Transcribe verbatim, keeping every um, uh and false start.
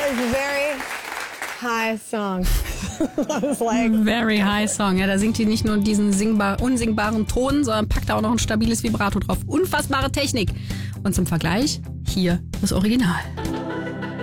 was very high song. I was like, Very high song. Ja, da singt die nicht nur diesen singbar, unsingbaren Ton, sondern packt da auch noch ein stabiles Vibrato drauf. Unfassbare Technik. Und zum Vergleich, hier das Original.